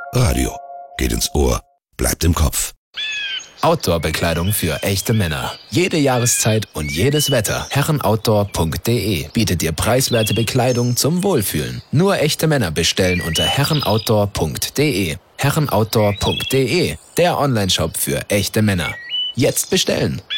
Radio. Geht ins Ohr, bleibt im Kopf. Outdoor-Bekleidung für echte Männer. Jede Jahreszeit und jedes Wetter. herrenoutdoor.de bietet dir preiswerte Bekleidung zum Wohlfühlen. Nur echte Männer bestellen unter herrenoutdoor.de. herrenoutdoor.de, der Onlineshop für echte Männer. Jetzt bestellen!